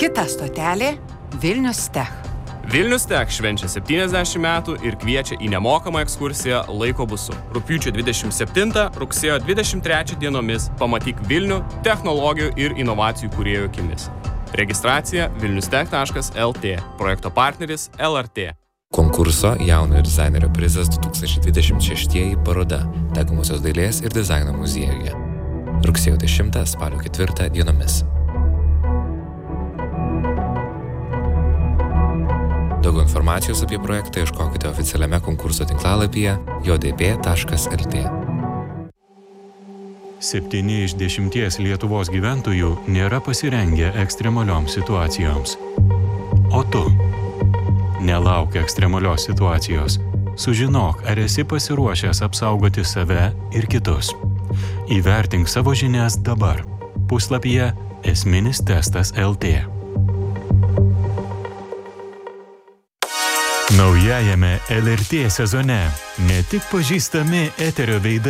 Kita stotelė – Vilnius Tech. Vilnius Tech švenčia 70 metų ir kviečia į nemokamą ekskursiją laiko busu. Rugpjūčio 27, rugsėjo 23 dienomis pamatyk Vilnių technologijų ir inovacijų kūrėjų akimis. Registracija vilniustech.lt. Projekto partneris LRT. Konkurso jaunojo dizainerio prizas 2026 paroda taikomosios dailės ir dizaino muziejuje. Rugsėjo 10, spalio 4 dienomis. Daugiau informacijos apie projektą ieškokite oficialiame konkurso tinklalapyje jdp.lt. 7 iš 10 Lietuvos gyventojų nėra pasirengę ekstremalioms situacijoms. O tu? Nelauk ekstremalios situacijos. Sužinok, ar esi pasiruošęs apsaugoti save ir kitus. Įvertink savo žinias dabar. Puslapyje esminis testas LT. Naujajame LRT sezone ne tik pažįstami eterio veidai,